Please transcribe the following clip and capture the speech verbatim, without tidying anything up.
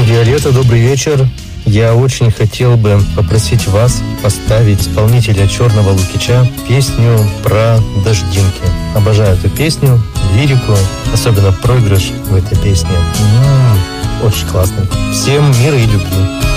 Виолетта, добрый вечер. Я очень хотел бы попросить вас поставить исполнителя Черного Лукича песню про дождинки. Обожаю эту песню, лирику, особенно проигрыш в этой песне. М-м, очень классный. Всем мира и любви.